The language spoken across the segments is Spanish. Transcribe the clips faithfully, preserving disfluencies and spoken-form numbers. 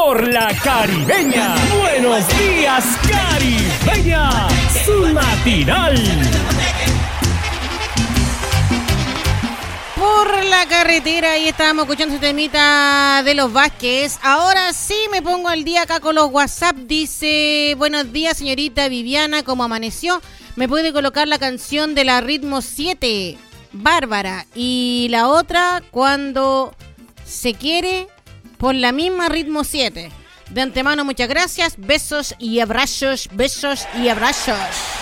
por la Caribeña. Buenos días, Caribeña, su matinal. Por la carretera, ahí estábamos escuchando su temita de los Vázquez. Ahora sí me pongo al día acá con los WhatsApp. Dice, buenos días señorita Viviana, ¿cómo amaneció? ¿Me puede colocar la canción de la Ritmo siete, Bárbara? Y la otra, cuando se quiere, por la misma Ritmo siete. De antemano, muchas gracias. Besos y abrazos, besos y abrazos.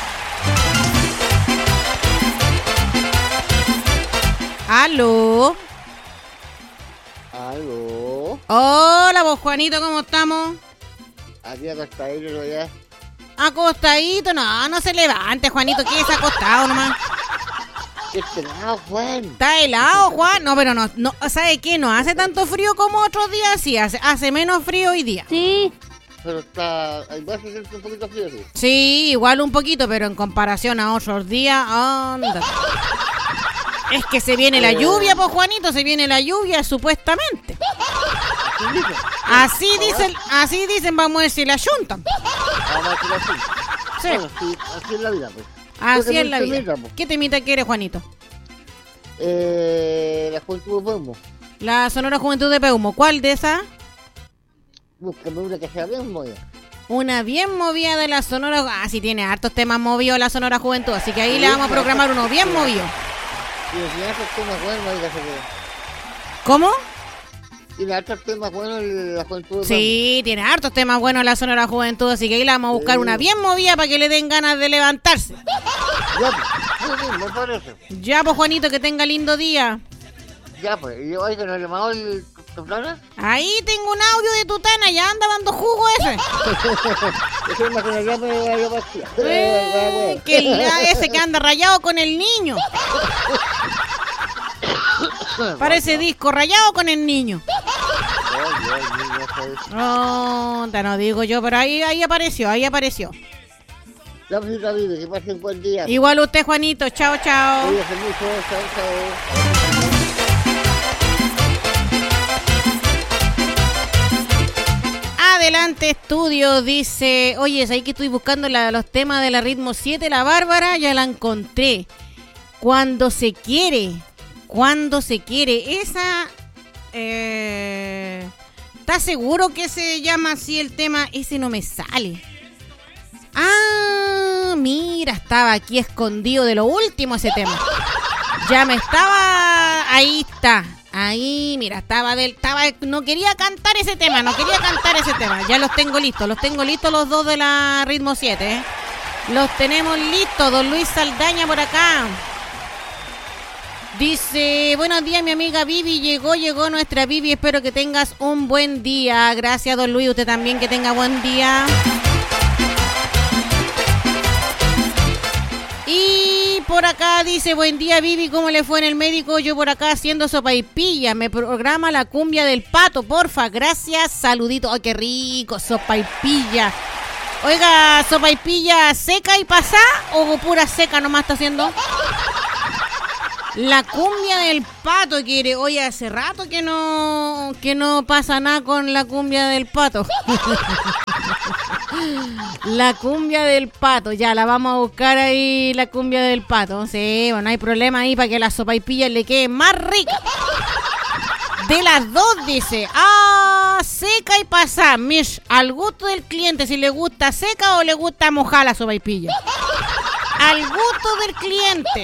Aló. Aló. Hola, vos Juanito, ¿cómo estamos? Aquí acostadito ya. Acostadito, no, no se levante, Juanito, que es acostado nomás. Está helado, Juan. ¿Está helado, Juan? No, pero no, no, ¿sabe qué? No hace tanto frío como otros días, sí, hace, hace menos frío hoy día. Sí. Pero está, igual se siente un poquito frío, sí. Sí, igual un poquito, pero en comparación a otros días, anda. Es que se viene la lluvia, pues Juanito, se viene la lluvia, supuestamente. Así dicen, así dicen, vamos a ver si la ayuntan. Vamos a ver si la ayuntan. Sí. Bueno, sí, así es la vida, pues. Así es la vida. Temita, pues? ¿Qué temita quiere, Juanito? Eh, la Juventud de Peumo. La Sonora Juventud de Peumo. ¿Cuál de esas? Búscame una que sea bien movida. Una bien movida de la Sonora. Ah, sí, tiene hartos temas movidos la Sonora Juventud, así que ahí le vamos a programar uno bien movido. Y tiene hartos temas buenos, oiga, se queda. ¿Cómo? Tiene hartos temas buenos la Juventud de Sí, Peumo. tiene hartos temas buenos la Sonora Juventud, así que ahí le vamos a buscar Sí. una bien movida para que le den ganas de levantarse. Ya, pues, sí, me parece. Ya, pues Juanito, que tenga lindo día. Ya, pues, y oiga, ¿no le llamado el Tutana? Ahí tengo un audio de Tutana, ya anda dando jugo ese. Ese es más que me llame la llamación. Eh, que la- ese que anda rayado con el niño. Parece disco rayado con el niño. No, te no digo yo, pero ahí, ahí apareció, ahí apareció. Ya, pues, David, que pase un buen día. Igual usted, Juanito, chao, chao. Cuídese mucho, chao, chao. Adelante, estudio, dice, oye, es ahí que estoy buscando la- los temas de la Ritmo siete, la Bárbara, ya la encontré. Cuando se quiere, cuando se quiere, esa, eh, ¿estás seguro que se llama así el tema? Ese no me sale. Ah, mira, estaba aquí escondido de lo último ese tema. Ya me estaba, ahí está. Ahí, mira, estaba del, estaba, no quería cantar ese tema, no quería cantar ese tema. Ya los tengo listos, los tengo listos los dos de la Ritmo siete, ¿eh? Los tenemos listos, don Luis Saldaña por acá. Dice, buenos días mi amiga Vivi, llegó, llegó nuestra Vivi, espero que tengas un buen día. Gracias don Luis, usted también que tenga buen día. Y por acá dice, buen día Vivi, ¿cómo le fue en el médico? Yo por acá haciendo sopaipilla, me programa la cumbia del pato, porfa, gracias, saludito. Ay, qué rico, sopaipilla. Oiga, sopaipilla seca y pasá o pura seca nomás está haciendo. La cumbia del pato quiere, oye, hace rato que no, que no pasa nada con la cumbia del pato. La cumbia del pato, ya la vamos a buscar ahí, la cumbia del pato. Sí, bueno, no hay problema ahí para que la sopaipilla le quede más rica. De las dos dice, ah, seca y pasar, mish, al gusto del cliente, si le gusta seca o le gusta mojar la sopaipilla. Al gusto del cliente.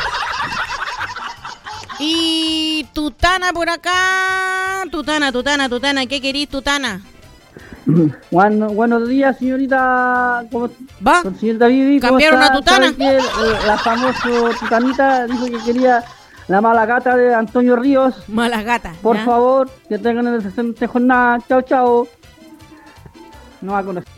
Y Tutana por acá, Tutana, Tutana, Tutana, ¿qué querís, Tutana? Bueno, buenos días, señorita. ¿Cómo va? Señorita Vivi, ¿cómo ¿Cambiaron está? a Tutana? ¿Sabe que, eh, la famosa Tutanita dijo que quería la mala gata de Antonio Ríos? Mala gata. Por ¿ya? favor, que tengan una excelente jornada. Chao, chao. No va a conocer.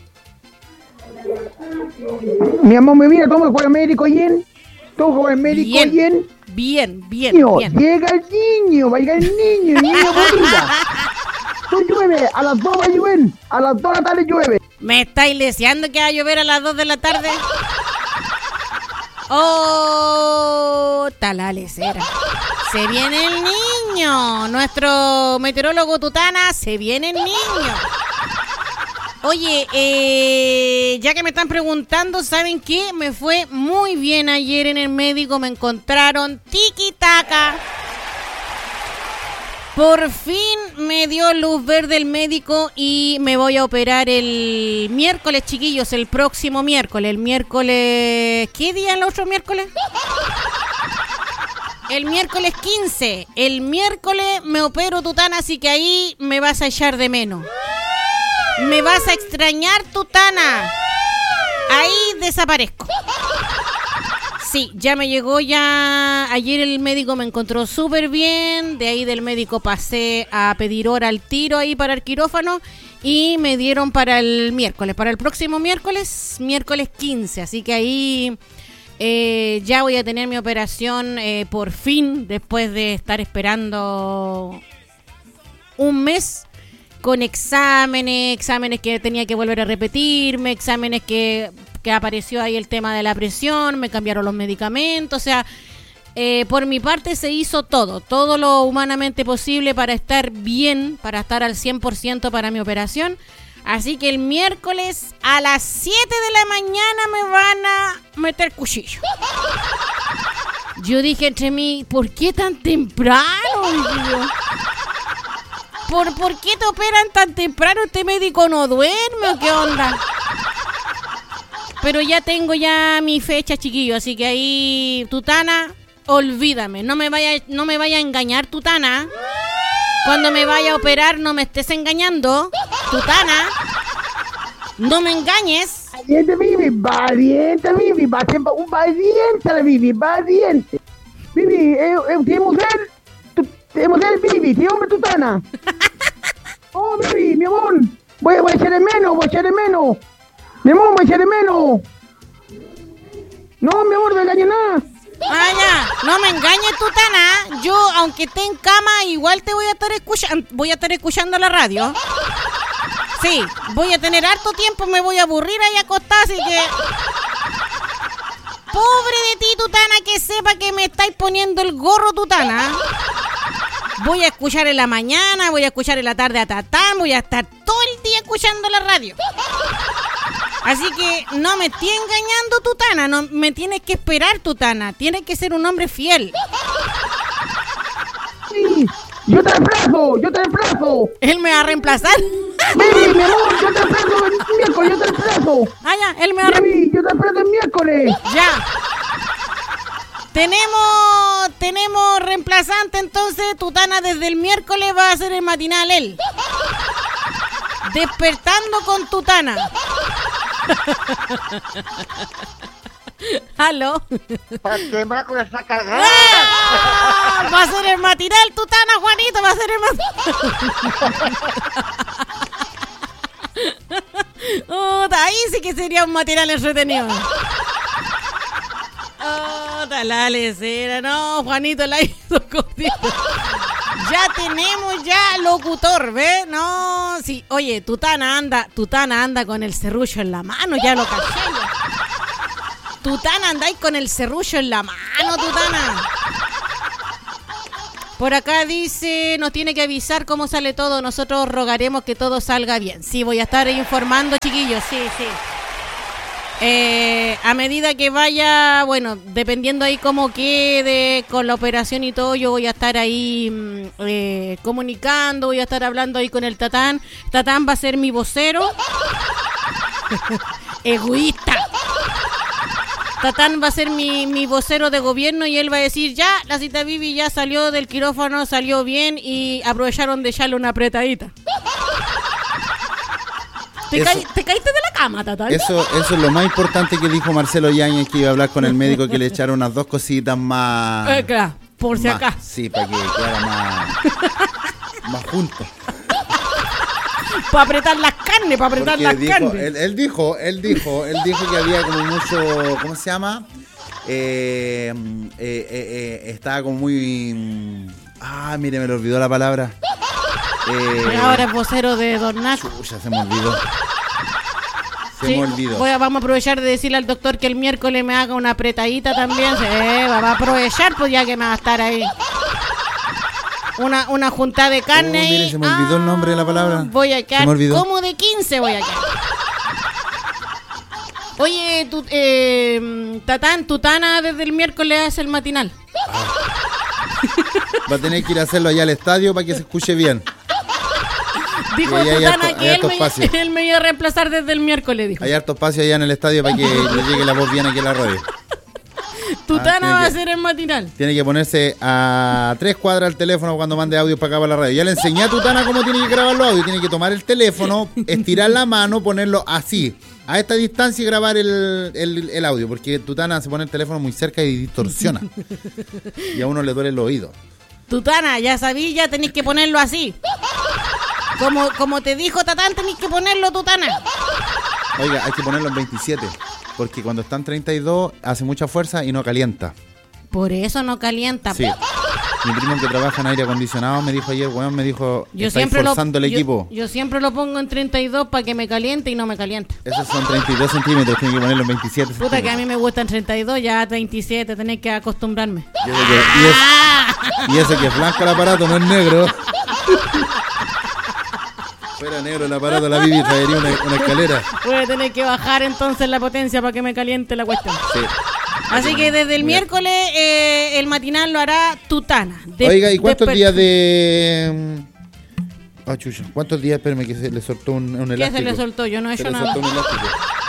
Mi amor, me mira, ¿cómo fue el médico bien? ¿Cómo fue el médico Bien. bien? Bien, bien, Niño, bien. llega el niño, va a llegar el niño, el niño bonita. No llueve, a las dos va a llover, a las dos de la tarde llueve. ¿Me estáis deseando que va a llover a las dos de la tarde? ¡Oh! Talalesera. Se viene el niño. Nuestro meteorólogo Tutana, se viene el niño. Oye, eh, ya que me están preguntando, ¿saben qué? Me fue muy bien ayer en el médico, me encontraron tiki-taka. Por fin me dio luz verde el médico y me voy a operar el miércoles, chiquillos, el próximo miércoles. El miércoles... ¿Qué día es el otro miércoles? El miércoles quince. El miércoles me opero, Tutana, así que ahí me vas a echar de menos. Me vas a extrañar, Tutana. Ahí desaparezco. Sí, ya me llegó ya. Ayer el médico me encontró súper bien. De ahí del médico pasé a pedir hora al tiro ahí para el quirófano. Y me dieron para el miércoles, para el próximo miércoles, miércoles quince. Así que ahí eh, ya voy a tener mi operación eh, por fin, después de estar esperando un mes. Con exámenes, exámenes que tenía que volver a repetirme, exámenes que, que apareció ahí el tema de la presión, me cambiaron los medicamentos, o sea, eh, por mi parte se hizo todo, todo lo humanamente posible para estar bien, para estar al cien por ciento para mi operación. Así que el miércoles a las siete de la mañana me van a meter cuchillo. Yo dije entre mí, ¿por qué tan temprano? Dije yo. ¿Por, ¿Por qué te operan tan temprano? ¿Este médico no duerme o qué onda? Pero ya tengo ya mi fecha, chiquillo, así que ahí, Tutana, olvídame. No me vaya, no me vaya a engañar, Tutana. Cuando me vaya a operar, no me estés engañando, Tutana. No me engañes. Valiente, Vivi, valiente, Vivi, un valiente, Vivi, valiente. Vivi, eh, eh, ¿tiene mujer? ¡Te mujer, Vivi! ¡Tío, hombre, Tutana! ¡Oh, Vivi, mi amor! Voy, voy a echar de menos, voy a echar de menos. Mi amor, voy a echar de menos. No, mi amor, no engañes nada. Ah, ya, no me engañes, Tutana. Yo, aunque esté en cama, igual te voy a estar escuchando, voy a estar escuchando la radio. Sí, voy a tener harto tiempo, me voy a aburrir ahí acostada, así que... Pobre de ti, Tutana, que sepa que me estáis poniendo el gorro, Tutana. Voy a escuchar en la mañana, voy a escuchar en la tarde a Tatán, voy a estar todo el día escuchando la radio. Así que no me estés engañando, Tutana, no me tienes que esperar, Tutana. Tienes que ser un hombre fiel. Sí, yo te reemplazo, yo te reemplazo. ¿Él me va a reemplazar? Sí, mi amor, yo te reemplazo el miércoles, yo te reemplazo. Ah, ya, él me va a reemplazar. Sí, yo te reemplazo el miércoles. Ya. Tenemos, tenemos reemplazante, entonces Tutana desde el miércoles va a hacer el matinal él. Despertando con Tutana. ¿Aló? Para que Marco la saca cargada. ¡Ah! Va a ser el matinal, Tutana, Juanito, va a ser el matinal. Oh, ahí sí que sería un matinal entretenido. Oh, la lecera, no, Juanito la hizo cortita. Ya tenemos ya locutor, ¿ves? No, sí, oye, Tutana anda, Tutana anda con el serrullo en la mano, ya lo caché ya. Tutana andáis con el serrullo en la mano, Tutana. Por acá dice, nos tiene que avisar cómo sale todo, nosotros rogaremos que todo salga bien. Sí, voy a estar informando, chiquillos, sí, sí. Eh, a medida que vaya, bueno, dependiendo ahí cómo quede con la operación y todo, yo voy a estar ahí eh, comunicando, voy a estar hablando ahí con el Tatán. Tatán va a ser mi vocero. Egoísta. Tatán va a ser mi, mi vocero de gobierno y él va a decir, ya, la cita Vivi ya salió del quirófano, salió bien y aprovecharon de echarle una apretadita. ¿Te, Eso, ca- ¿Te caíste de la cama, Tatán? Eso, eso es lo más importante que dijo Marcelo Yáñez, que iba a hablar con el médico, que le echara unas dos cositas más... Eh, claro, por si más, acaso. Sí, para que quedara más, más juntos. Para apretar las carnes, para apretar Porque las dijo, carnes. él, él dijo, él dijo, él dijo que había como mucho, ¿cómo se llama? Eh, eh, eh, eh, estaba como muy... Ah, mire, me lo olvidó la palabra. Eh, Ahora es vocero de Don Nacho. Chucha, se me olvidó. Se Sí, me olvidó. voy a- vamos a aprovechar de decirle al doctor que el miércoles me haga una apretadita también. Sí, va a aprovechar, pues ya que me va a estar ahí. una, una junta de carne. Oh, ahí. mire, se me olvidó el nombre de la palabra. Voy a Se quedar me olvidó. como de quince voy a quedar. Oye, tu, eh, Tatán, Tutana desde el miércoles hace el matinal. Va a tener que ir a hacerlo allá al estadio para que se escuche bien. Dijo Y ahí hay Tutana harto- que hay él harto me, espacio. él me iba a reemplazar desde el miércoles, dijo. Hay harto espacio allá en el estadio para que le llegue la voz bien aquí a la radio. Tutana Ah, tiene va a que- hacer el matinal. Tiene que ponerse a tres cuadras el teléfono cuando mande audio para acá para la radio. Ya le enseñé a Tutana cómo tiene que grabar los audios. Tiene que tomar el teléfono, estirar la mano, ponerlo así, a esta distancia y grabar el, el, el audio. Porque Tutana se pone el teléfono muy cerca y distorsiona. Y a uno le duele el oído. Tutana, ya sabí, ya tenéis que ponerlo así. Como, como te dijo Tatán, tenéis que ponerlo, Tutana. Oiga, hay que ponerlo en veintisiete. Porque cuando está en treinta y dos hace mucha fuerza y no calienta. Por eso no calienta. Sí. Mi primo que trabaja en aire acondicionado me dijo ayer, weón, me dijo, Yo estáis siempre, lo, forzando el yo- equipo. yo siempre lo pongo en treinta y dos para que me caliente y no me calienta. Esos son treinta y dos centímetros, tiene que ponerlo en veintisiete Puta que a centímetros. mí me gustan treinta y dos, ya treinta y siete, tenés que acostumbrarme. Y ese que, y es- y ese que es blanco el aparato, no es negro. Fuera negro el aparato, la Bibi traería una, una escalera. Voy a tener que bajar entonces la potencia para que me caliente la cuestión. Sí. Así que desde el Muy bien. miércoles eh, el matinal lo hará Tutana. De- Oiga, ¿y cuántos desper- días de...? Ah, chucha. ¿Cuántos días? Espérame que se le soltó un, un ¿Qué elástico. se le soltó? Yo no he Se hecho le nada. soltó un elástico.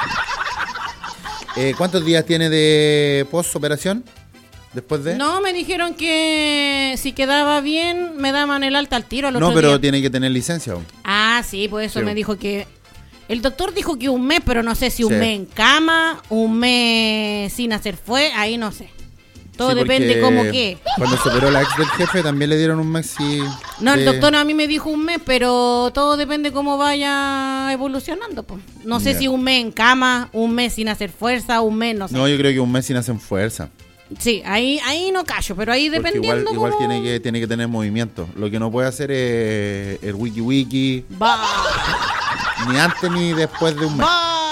Eh, ¿Cuántos días tiene de post-operación? Después de... No, me dijeron que si quedaba bien me daban el alta al tiro al No, otro pero día. tiene que tener licencia aún. Ah, sí, pues eso Sí. me dijo que... El doctor dijo que un mes, pero no sé si un Sí. mes en cama, un mes sin hacer fue, ahí no sé. Todo Sí, depende porque cómo qué. Cuando se operó la ex del jefe también le dieron un mes y... No, el de- doctor a mí me dijo un mes, pero todo depende cómo vaya evolucionando. Pues. No sé Ya. si un mes en cama, un mes sin hacer fuerza, un mes, no sé. No, yo creo que un mes sin hacen fuerza. Sí, ahí ahí no callo, pero ahí Porque dependiendo igual, igual cómo- tiene que tiene que tener movimiento. Lo que no puede hacer es el wiki wiki, Va, ni antes ni después de un mes.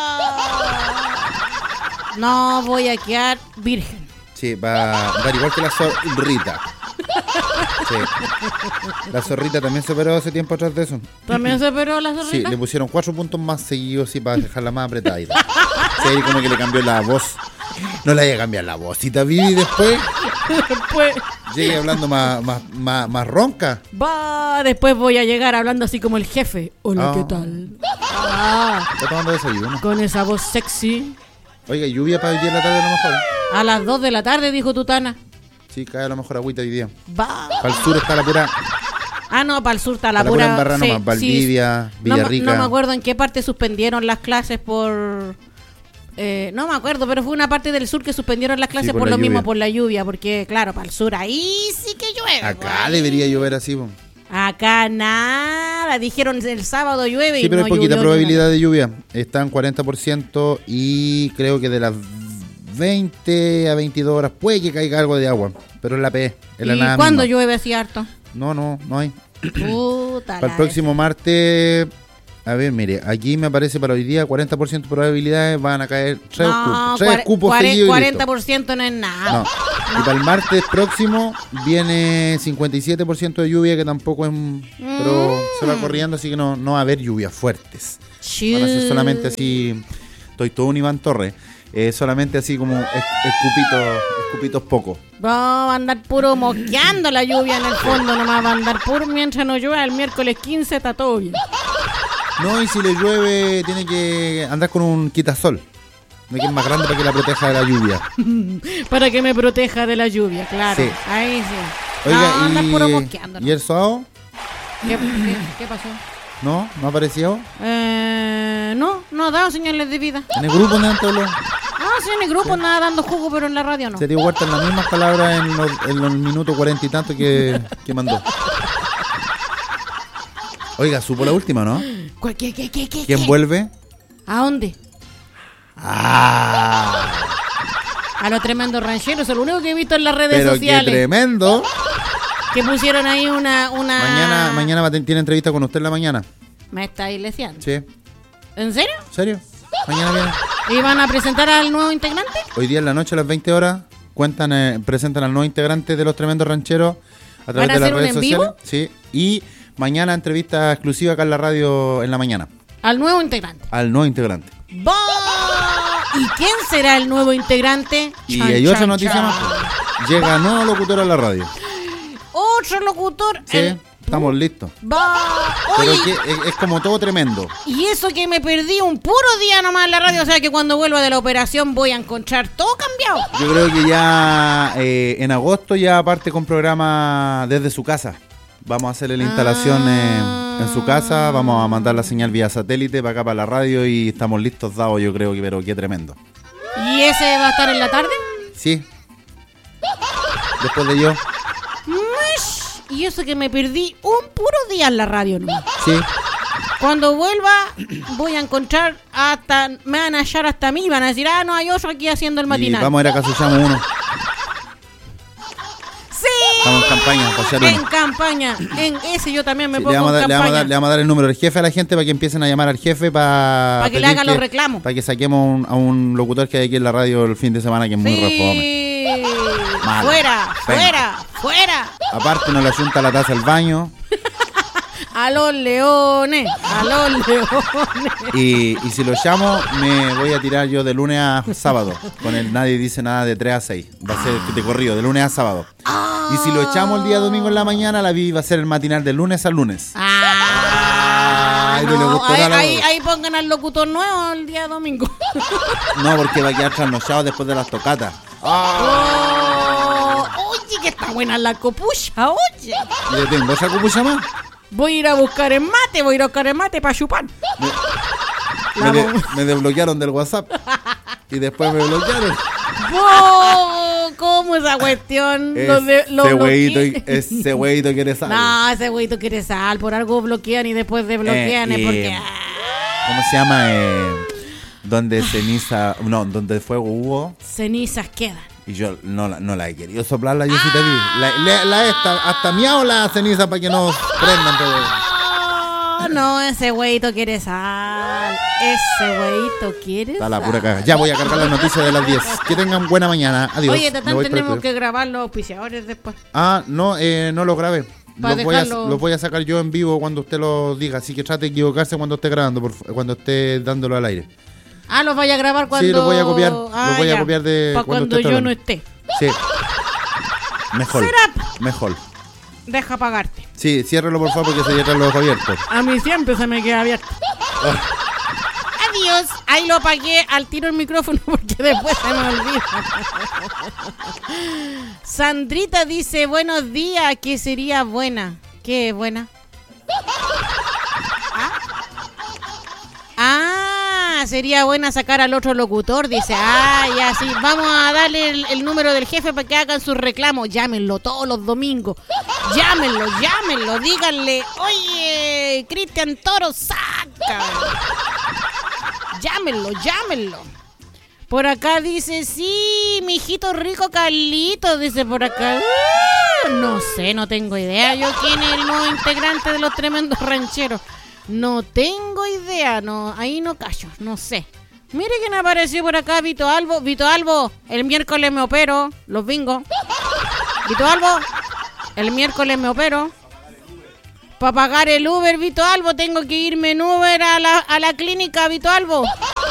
va. No voy a quedar virgen. Sí, va a dar igual que la zorrita. Sí. La zorrita también se operó hace tiempo atrás de eso. ¿También se operó la Sí, zorrita? le pusieron cuatro puntos más seguidos así para dejarla más apretadita. Sí, como que le cambió la voz. No le haya cambiado la vocita, Vivi, después. Pues, Llegue hablando más, más, más, más ronca. va, después voy a llegar hablando así como el jefe. Hola, Ah. ¿qué tal? Ah, Está tomando desayuno. con esa voz sexy. Oiga, lluvia para hoy día en la tarde a lo mejor. A las dos de la tarde, dijo Tutana. Sí, cae a lo mejor agüita hoy día. Va. Para el sur está la pura. Ah, no, para el sur está la Para la pura... pura embarrada sí, nomás, Valdivia, sí. No me- Villarrica. No, me acuerdo en qué parte suspendieron las clases por... eh, no me acuerdo, pero fue una parte del sur que suspendieron las clases por por, la lo mismo, lluvia. por la lluvia, porque claro, para el sur ahí sí que llueve. Acá pues. debería llover así, po. Acá nada, dijeron el sábado llueve Sí, y pero no hay poquita llovió ni probabilidad de lluvia. Está en cuarenta por ciento y creo que de las veinte a veintidós horas puede que caiga algo de agua. Pero es la P, es la ¿Y nada cuándo misma. llueve así harto? No, no, no hay. Puta Para la el próximo martes, a ver, mire, aquí me aparece para hoy día cuarenta por ciento de probabilidades van a caer tres no, cupos, tres cuare- cupos cuare- seguidos y listo. cuarenta por ciento no es nada. No. Y para el martes próximo viene cincuenta y siete por ciento de lluvia, que tampoco es... Pero se va corriendo, así que no, no va a haber lluvias fuertes. Van a ser solamente así... Estoy todo un Iván Torres. Eh, solamente así como es- escupitos, escupitos pocos. Va a andar puro mosqueando la lluvia en el fondo, nomás va a andar puro mientras no llueva. El miércoles quince está todo bien. No, y si le llueve, tiene que andar con un quitasol. No, que es más grande para que la proteja de la lluvia. Para que me proteja de la lluvia, claro. Sí. Ahí sí. Oiga, no, anda puro y, mosqueando. ¿y el sábado? ¿Qué, qué, qué pasó? ¿No? ¿No apareció? Eh, no, no ha dado señales de vida. En el grupo no todos los... Ah, sí, en el grupo nada dando jugo, pero en la radio no. Se dio vuelta en las mismas palabras en los, en los minutos cuarenta y tanto que, que mandó. Oiga, supo la última, ¿no? ¿Cuál- ¿Qué, qué, qué, qué, ¿Quién qué? vuelve? ¿A dónde? ¡Ah! A los tremendos rancheros. Lo único que he visto en las redes Pero qué sociales. tremendo. Que pusieron ahí una... una... Mañana, mañana va a tener tiene entrevista con usted en la mañana. Me está iglesiando. Sí. ¿En serio? ¿En serio? Mañana viene. ¿Y van a presentar al nuevo integrante? Hoy día en la noche a las veinte horas cuentan, eh, presentan al nuevo integrante de los tremendos rancheros a través ¿Van a de las hacer un redes en sociales. vivo? Sí. Y mañana entrevista exclusiva acá en la radio en la mañana. Al nuevo integrante. Al nuevo integrante. ¡Bah! ¿Y quién será el nuevo integrante? Y Chan, hay otra chan, noticia chan. más. Pues. Llega nuevo locutor a la radio. Otro locutor. Sí, el- estamos listos. ¡Bah! Pero Oye, que es, es como todo tremendo. y eso que me perdí un puro día nomás en la radio, o sea que cuando vuelva de la operación voy a encontrar todo cambiado. Yo creo que ya eh, en agosto ya parte con programa desde su casa. Vamos a hacerle la instalación eh, en su casa, vamos a mandar la señal vía satélite para acá para la radio y estamos listos dados, yo creo que, pero qué tremendo. ¿Y ese va a estar en la tarde? Sí. Después de yo, Mish. Y eso que me perdí un puro día en la radio nomás. sí. Cuando vuelva voy a encontrar hasta, me van a hallar hasta mí, van a decir, ah, no hay otro aquí haciendo el Y matinal. vamos a ir a Casuchamos uno. Sí. Estamos en campaña, para hallar En uno. campaña, en ese yo también me Sí, le, pongo vamos a en dar, le, vamos a campaña. dar, le vamos a dar el número del jefe a la gente para que empiecen a llamar al jefe para Para que le hagan los reclamos. Para que saquemos un- a un locutor que hay aquí en la radio el fin de semana que es muy refome. Sí. Malo. Fuera, Venga. fuera, fuera. Aparte nos le ayunta la taza al baño A los leones, a los leones. y, y si lo llamo me voy a tirar yo de lunes a sábado. Con el nadie dice nada de tres a seis. Va a ser de corrido, de lunes a sábado. Y si lo echamos el día domingo en la mañana, la Vivi va a ser el matinal de lunes a lunes. Ah, Ay, no le no, gustó ahí, nada. ahí, ahí pongan al locutor nuevo el día domingo. No, porque va a quedar trasnochado después de las tocatas. Oh, oye, que está buena la copucha, oye. ¿Y le tengo esa copucha más? Voy a ir a buscar el mate, voy a ir a buscar el mate para chupar. Me, de- me desbloquearon del WhatsApp. Y después me bloquearon. Oh, ¿cómo esa cuestión? Lo de- lo Ese huevito, bloqueé. ese huevito quiere salir. No, ese güeyito quiere sal, por algo bloquean y después desbloquean, Eh, es eh, porque... ¿Cómo se llama? Eh, donde ceniza... No, donde fuego hubo. Cenizas quedan. Y yo no la, no la he querido soplar la Yesita Vivi. La, la, la esta, hasta miau la ceniza para que no prendan. Pero... Oh, no, ese güeyito quiere sal. Ese güeyito quiere Está la sal. pura caga. Ya voy a cargar las noticias de las diez. Que tengan buena mañana. Adiós. Oye, Me Tatán, voy para el tenemos estudio. que grabar los auspiciadores después. Ah, no, eh, no lo grabé. Pa' Los voy, a, dejarlo- los voy a sacar yo en vivo cuando usted lo diga. Así que trate de equivocarse cuando esté grabando, por fa- cuando esté dándolo al aire. Ah, los vaya a grabar cuando... Sí, los voy a copiar, los Ah, voy a ya. copiar de Pa' cuando cuando usted yo está no hablando. esté. Sí. Mejor. Será. Mejor. Deja pagarte. Sí, ciérrelo por favor porque se llevan los ojos abiertos. A mí siempre se me queda abierto. Adiós. Ahí lo apagué al tiro el micrófono porque después se me olvida. Sandrita dice, buenos días, que sería buena. ¿Qué es buena? ¿Ah? Ah, sería buena sacar al otro locutor. Dice, ah, ya sí. Vamos a darle el, el número del jefe para que hagan sus reclamos. Llámenlo todos los domingos. Llámenlo, llámenlo. Díganle, oye, Cristian Toro, saca. Llámenlo, llámenlo. Por acá dice, sí, mi hijito rico Carlito, dice por acá. Ah, no sé, no tengo idea yo quién es el nuevo integrante de los tremendos rancheros. No tengo idea, no, ahí no callo, no sé. Mire quién apareció por acá, Vito Albo. Vito Albo, el miércoles me opero, los bingos. Vito Albo, el miércoles me opero. Para pagar el Uber, Vito Albo, tengo que irme en Uber a la, a la clínica, Vito Albo.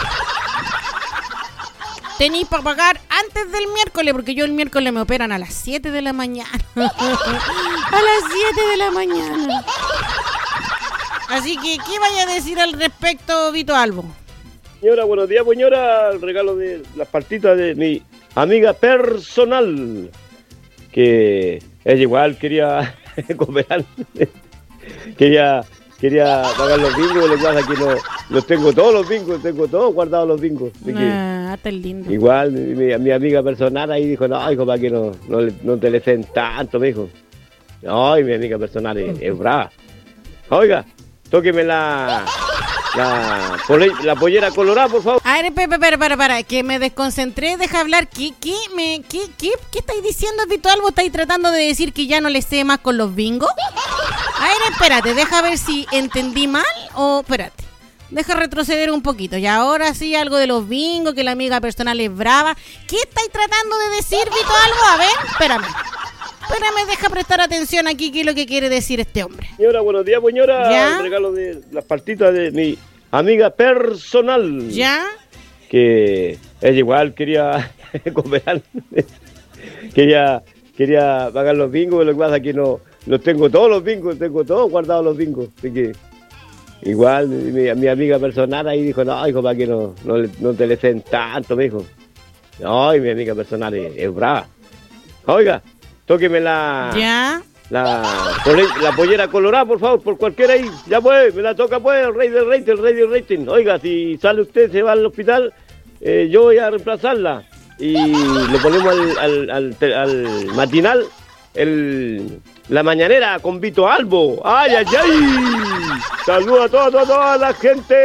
Tenéis para pagar antes del miércoles, porque yo el miércoles me operan a las siete de la mañana. A las siete de la mañana. Así que, ¿qué vaya a decir al respecto, Vito Albo? Señora, buenos días, señora. El regalo de las partitas de mi amiga personal, que ella igual quería cooperar. quería quería pagar los bingos, lo que pasa es que no, los tengo todos los bingos, tengo todos guardados los bingos. Así que Ah, está lindo. igual mi, mi- mi amiga personal ahí dijo, no, hijo, para que no, no, le- no te le den tanto, me dijo. Ay, mi amiga personal es, es brava. Oiga, tóqueme la, la, pole- la pollera colorada, por favor. A ver, espera, espera, para, para, que me desconcentré, deja hablar. ¿Qué, qué, me, qué, qué, qué estáis diciendo, Vito Albo? ¿Estáis tratando de decir que ya no le sé más con los bingos? A ver, espérate, deja ver si entendí mal o... Espérate, deja retroceder un poquito. Y ahora sí, algo de los bingos, que la amiga personal es brava. ¿Qué estáis tratando de decir, Vito Albo? A ver, espérame. espérame, deja prestar atención aquí, qué es lo que quiere decir este hombre. Señora, buenos días, señora. ¿Ya? El regalo de las partitas de mi amiga personal. ¿Ya? Que ella igual quería cooperar. quería, quería pagar los bingos, lo que pasa es que no, no tengo todos los bingos, tengo todos guardados los bingos. Así que igual mi, mi amiga personal ahí dijo, no, hijo, para que no, no, no te le den tanto, me dijo. No, y mi amiga personal es, es brava. Oiga, tóqueme la... ¿Ya? La, la pollera colorada, por favor, por cualquiera ahí. Ya pues, me la toca pues, el rey del rating, el rey del rating. Oiga, si sale usted, se va al hospital, eh, yo voy a reemplazarla. Y le ponemos al, al, al, al matinal el, la mañanera con Vito Albo. ¡Ay, ay, ay! ¡Saluda a toda, toda, toda la gente!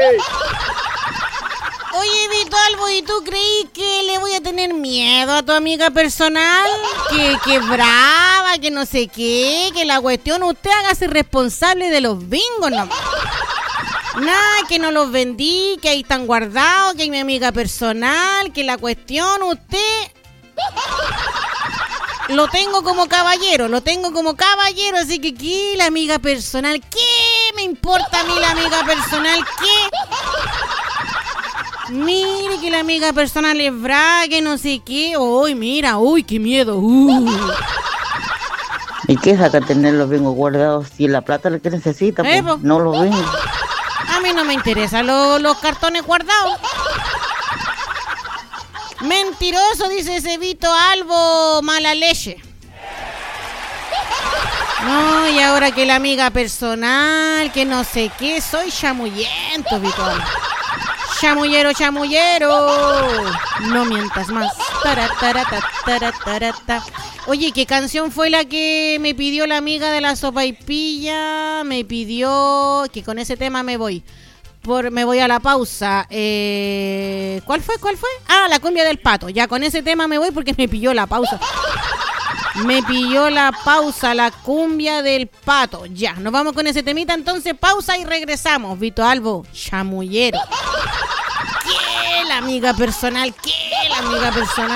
Oye, Vito Albo, ¿y tú creí que le voy a tener miedo a tu amiga personal? Que, que brava, que no sé qué, que la cuestión, usted hágase responsable de los bingos, no. Nada, que no los vendí, que ahí están guardados, que hay mi amiga personal, que la cuestión, usted... Lo tengo como caballero, lo tengo como caballero, así que ¿qué? La amiga personal, ¿qué me importa a mí la amiga personal? ¿Qué? Mire que la amiga personal es brava, que no sé qué. Uy, mira, uy, qué miedo. Uh. ¿Y qué saca tener los bingos guardados si la plata la que necesita? Pues, Eh, po. no los bingos. A mí no me interesan los, los cartones guardados. Mentiroso, dice ese Vito Albo, mala leche. No, y ahora que la amiga personal, que no sé qué, soy chamullento, Vito Albo. Chamullero, chamullero. No mientas más. Taratarata, taratarata. Oye, ¿qué canción fue la que me pidió la amiga de la sopaipilla? Me pidió que con ese tema me voy. Por, me voy a la pausa. Eh, ¿Cuál fue? ¿Cuál fue? Ah, la cumbia del pato. Ya con ese tema me voy porque me pilló la pausa. Me pilló la pausa, la cumbia del pato. Ya, nos vamos con ese temita. Entonces, pausa y regresamos. Vito Albo, chamullero. ¿Qué? La amiga personal. ¿Qué? La amiga personal.